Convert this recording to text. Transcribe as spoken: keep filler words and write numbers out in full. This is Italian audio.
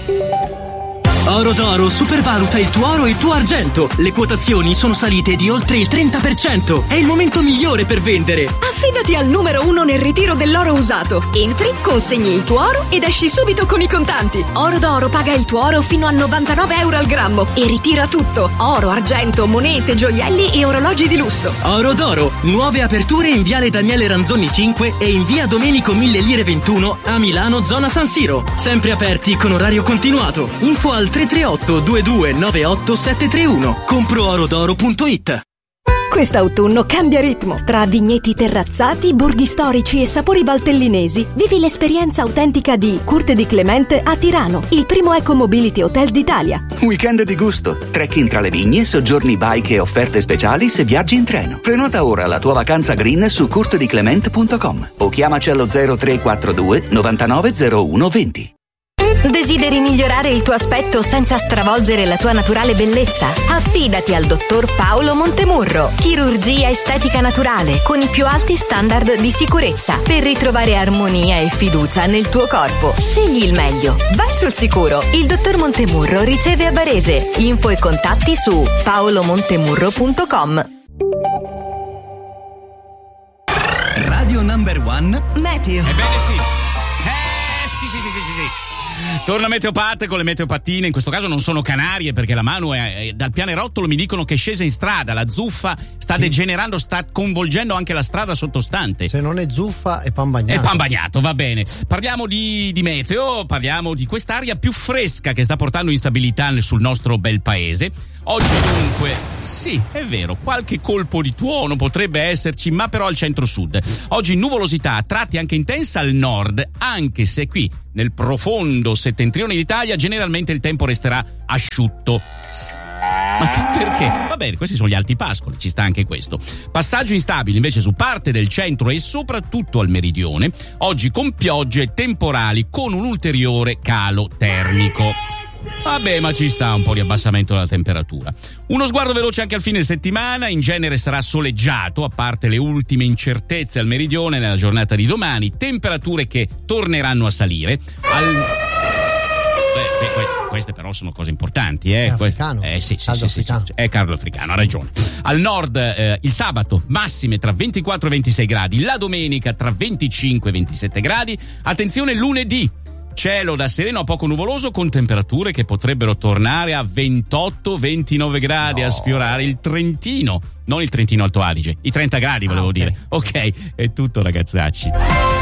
Oro d'Oro supervaluta il tuo oro e il tuo argento. Le quotazioni sono salite di oltre il trenta per cento. È il momento migliore per vendere. Affidati al numero uno nel ritiro dell'oro usato. Entri, consegni il tuo oro ed esci subito con i contanti. Oro d'Oro paga il tuo oro fino a novantanove euro al grammo e ritira tutto: oro, argento, monete, gioielli e orologi di lusso. Oro d'Oro, nuove aperture in viale Daniele Ranzoni cinque e in via Domenico Mille Lire ventuno a Milano, zona San Siro. Sempre aperti con orario continuato. Info al tre tre otto due due nove otto sette tre uno. compro oro d'oro punto it. Quest'autunno cambia ritmo. Tra vigneti terrazzati, borghi storici e sapori valtellinesi, vivi l'esperienza autentica di Curte di Clemente a Tirano, il primo eco-mobility hotel d'Italia. Weekend di gusto, trekking tra le vigne, soggiorni bike e offerte speciali se viaggi in treno. Prenota ora la tua vacanza green su curte di clement punto com o chiamaci allo zero tre quattro due novantanove zero uno venti. Desideri migliorare il tuo aspetto senza stravolgere la tua naturale bellezza? Affidati al dottor Paolo Montemurro. Chirurgia estetica naturale con i più alti standard di sicurezza per ritrovare armonia e fiducia nel tuo corpo. Scegli il meglio. Vai sul sicuro. Il dottor Montemurro riceve a Varese. Info e contatti su paolo montemurro punto com. Radio Number One Meteo. Ebbene sì. Eh, sì, sì, sì, sì, sì. Torna Meteopat con le meteopattine. In questo caso non sono Canarie, perché la Manu è, è dal pianerottolo mi dicono che è scesa in strada. La zuffa sta sì. degenerando, sta coinvolgendo anche la strada sottostante. Se non è zuffa è pan bagnato. È pan bagnato, va bene. Parliamo di, di meteo, parliamo di quest'aria più fresca che sta portando instabilità sul nostro bel paese. Oggi dunque, sì, è vero, qualche colpo di tuono potrebbe esserci, ma però al centro-sud. Oggi nuvolosità a tratti anche intensa al nord, anche se qui nel profondo settentrione d'Italia generalmente il tempo resterà asciutto. Ma che, perché? Va bene, questi sono gli alti pascoli, ci sta anche questo. Passaggio instabile invece su parte del centro e soprattutto al meridione, oggi con piogge temporali con un ulteriore calo termico. Vabbè, ma ci sta un po' di abbassamento della temperatura. Uno sguardo veloce anche al fine settimana. In genere sarà soleggiato, a parte le ultime incertezze al meridione nella giornata di domani. Temperature che torneranno a salire. Al... Beh, beh, queste però sono cose importanti, eh. È africano. Eh sì, sì, sì, sì, sì, sì. È caldo africano, ha ragione. Al nord eh, il sabato massime tra ventiquattro e ventisei gradi, la domenica tra venticinque e ventisette gradi. Attenzione, lunedì cielo da sereno a poco nuvoloso con temperature che potrebbero tornare a ventotto ventinove gradi, no. a sfiorare il Trentino, non il Trentino Alto Adige, i trenta gradi volevo ah, okay. dire. Ok, è tutto ragazzacci.